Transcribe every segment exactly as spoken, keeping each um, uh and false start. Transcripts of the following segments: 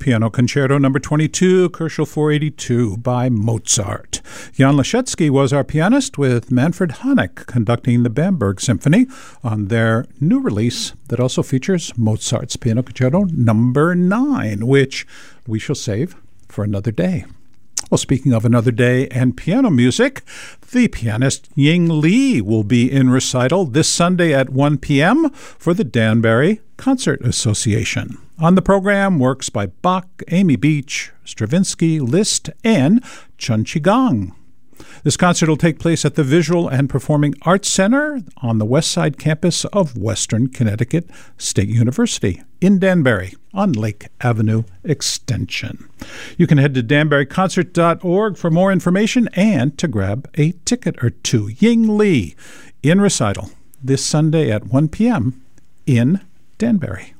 Piano Concerto number twenty-two, Kochel four eighty-two by Mozart. Jan Leschetski was our pianist, with Manfred Honeck conducting the Bamberg Symphony on their new release that also features Mozart's Piano Concerto number nine, which we shall save for another day. Well, speaking of another day and piano music, the pianist Ying Li will be in recital this Sunday at one p.m. for the Danbury Concert Association. On the program, works by Bach, Amy Beach, Stravinsky, Liszt, and Chun Qigong. This concert will take place at the Visual and Performing Arts Center on the West Side campus of Western Connecticut State University in Danbury on Lake Avenue Extension. You can head to danbury concert dot org for more information and to grab a ticket or two. Ying Li in recital this Sunday at one p.m. in Danbury.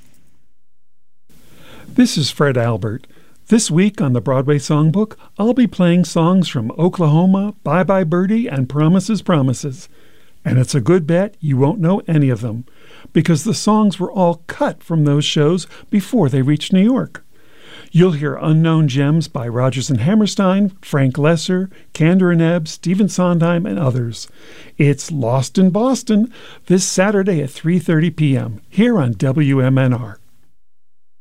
This is Fred Albert. This week on the Broadway Songbook, I'll be playing songs from Oklahoma, Bye Bye Birdie, and Promises, Promises. And it's a good bet you won't know any of them, because the songs were all cut from those shows before they reached New York. You'll hear unknown gems by Rodgers and Hammerstein, Frank Lesser, Kander and Ebb, Stephen Sondheim, and others. It's Lost in Boston this Saturday at three thirty p.m. here on W M N R.